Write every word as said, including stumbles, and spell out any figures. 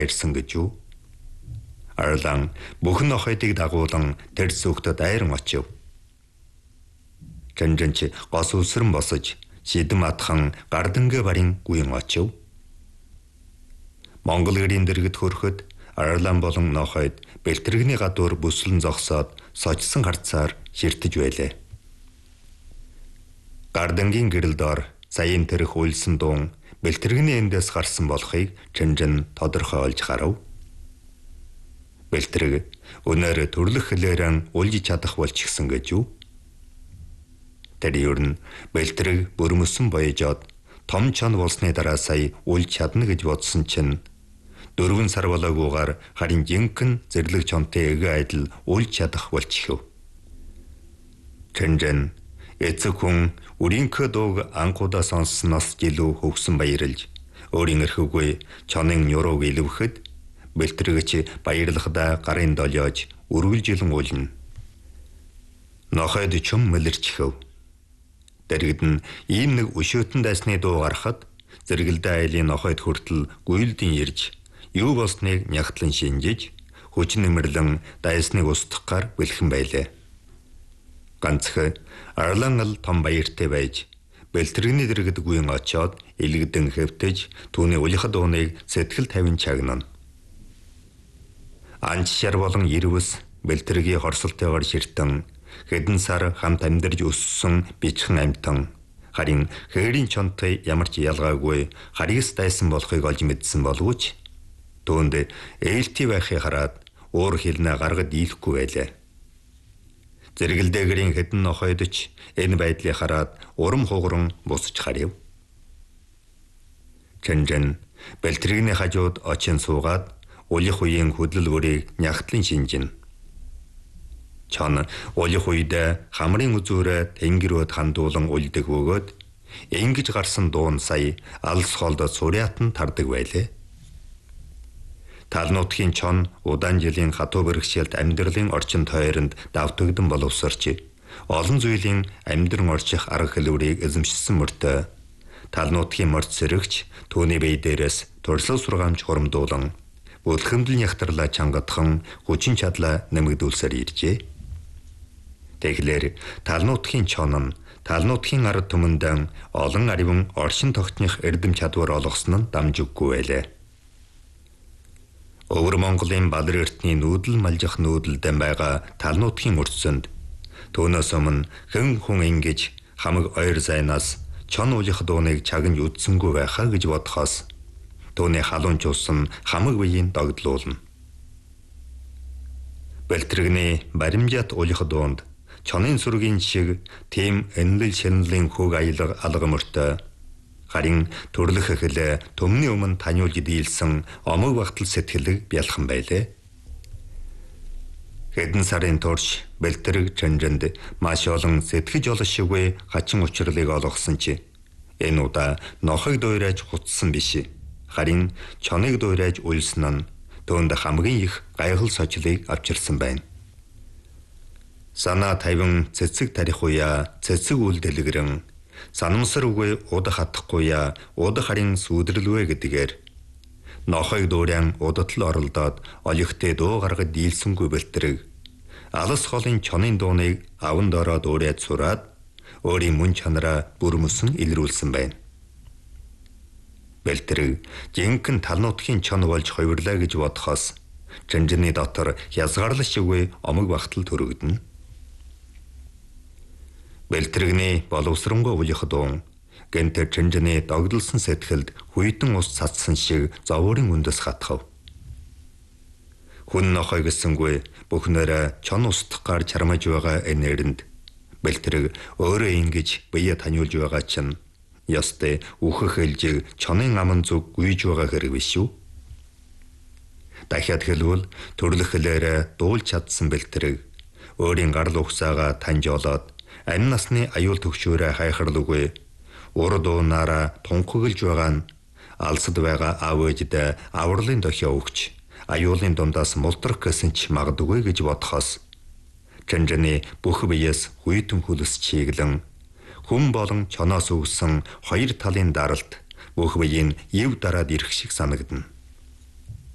ирсэн гэж юу? Арлан бүхэн нохойдыг дагуулan тэр зүгтд айран очив. Чанжанч гос үлсрэн босож шидэм атхан гардангэ барин гүйн очив. Монгол гэрийн дэргэд хөрөхөд Арлан болон нохойд бэлтрэгний гадуур бүслэн зогсоод сочсон харцаар ширтэж байлаа. Гардангийн гэрэл доор саяын тэрх уйлсан дуун бэлтрэгний эндээс гарсан болохыг Чанжан тодорхой олж харав. Бэлтрэг өнөөр төрлөх хэлээрэн улж чадах болч гисэн гэж юу? Тэр ер нь бэлтрэг бүрмөсөн боёжоод том чон болсны дараа сая улж чадна гэж бодсон чинь дөрвөн сар болоогүйгээр харин жинхэнэ зэрлэг чонтой эгэ айдал улж чадах болчихв. Чанжан эцэг хүн үрийнхөө дууг анхудаа сонссноос жилүү хөвсөн баярлж өөрийн эрхүүгүй чонын нюрууг илвэхэд бэлтрэгч баярлахдаа гарын долиож үргэлжилэн уулна. Нохойд чум мэлэрчхэв. Дэргэд нь ийм нэг өшөөтөн дайсны дуу гарахад зэрэгэлдээ айлын нохойд хүртэл гуйлдин ирж юу болсныг нягтлан шинжиж хүчин нэмэрлэн дайсныг устгахаар бэлхэн байлаа. Ганцхан Арлан л том баяртай байж бэлтрэгний дэргэд гүйн очоод илэгдэн хэвтэж түүний улихад дууныг сэтгэл тавин чагнана. Анч шар болон ирвэс бэлтрэгийн хорсолтойгоор ширтэн хэдэн сар хамт амьдарч өссөн бичхэн амьтан харин хээрийн чонтой ямар ч ялгаагүй харгас дайсан болохыг олж мэдсэн боловч түүнд ээлтэй байхыг хараад өөр хэлнэ гаргад ийлэхгүй байлаа. Зэрэгэлдээгэрийн хэдэн нохойдч энэ байдлыг хараад урам хугаран бусч харив. Чанжан бэлтрэгний хажууд очин суугаад улих үеийн хөдлөл бүрийг нягтлан шинжин. Чон улих үед хамрын үзүүрээ тэнгэрүүд хандуулан ульдэг бөгөөд ингэж гарсан дуун сая алс холдо суряатан тардаг байлээ. Талнуудхийн чон удаан жилийн хатуу бэрхшээлд амьдралын орчин тойронд давтагдсан боловсрч олон зүйлийн амьдран орчих арга хэлбэрийг эзэмшсэн мөртөө талнуудхийн морц сэрэгч түүний бие дээрээс туршлага сургаамж хурамдуулан бүлхэндэл нягтарлаа чангадхан хүчин чадлаа нэмэгдүүлсээр иржээ. Тэгэлэр талнуудхийн чон нь талнуудхийн ард түмэндэн олон ариван оршин тогтных эрдэм чадвар олгосон нь дамжиггүй байлаа. Өвөр Монголын Балар эртний нүүдэл малжих нүүдэлдэн байгаа талнуудхийн өртсөнд түүнээс өмнө хэн хүн ингэж хамаг ойр зайнаас чон улих дууныг чагнж үдсэнгүй байхаа гэж бодхоос түүний халуун чуусан хамаг биеийн догдлуулна. Бэлтрэгний баримжаат улих дуунд чонын сүргийн шиг тийм энэлэл шэнэлийн хөг аялга алга мөртөө харин төрлөх эхлээ төмний өмнө таниулж дийлсэн омог багтал сэтгэлэг бялхан байлээ. Хэдэн сарын турш бэлтрэг Чанжанд маш олон сэтгэж олшгүй хачин учрлыг олгосон чи энэ удаа нохойг дуурайж хутсан биш. Харин чоныг дуурайж уйлсан нь түүнд хамгийн их гайхал сочлыг авчирсан байна. Санаа тавин цэцэг тарих уя цэцэг үлдэлгэрэн санамсар үгүй удах хатахгүйя удах харин сүудэрлвэ гэдгээр нохойг дуурайан удатл оролдоод олигтэй дуу гаргад дийлсэнгүй бэлтрэг алс холын чонын дууныг аван дороо дуурайд сураад өөрийн мөн чанараа бүрмөсөн илрүүлсэн байна. Бэлтрэг жинхэнэ талнуудхийн чон болж хувирлаа гэж бодхоос Чанжаны дотор хязгаарлал шиггүй омог багтал төрөгдөнө. Бэлтрэгний боловсронгой улих дуун гэнтэр Чанжаны догдолсон сэтгэлд хүйтэн ус цацсан шиг зовоорын үндэс хатхав. Хүн нохой гэсэнгүй бүхнээрээ чон устдах гар чармаж байгаа энэрэнд бэлтрэг өөрөө ингэж бие таниулж байгаа чинь ястэй үхэх хэлжиг чонын аман зүг гүйж байгаа хэрэг биш үү? Дахиад хэлвэл төрлөх хэлээрээ дуулж чадсан бэлтрэг өөрийн гарал ухсаага таньж олоод амь насны аюул төгшөөрэ хайхарлугүй урд уунаараа тунхаглаж байгаа нь алсад байгаа аав ээждээ авралын дохио өгч аюулын дундаас мултрах гэсэн ч магадгүй гэж бодхоос Чанжаны бүх биеэс хүйтэн хүлэс чиглэн хүн болон чоноос өгсөн хоёр талын даралт бүх биеийн ив дараад ирэх шиг санагдана.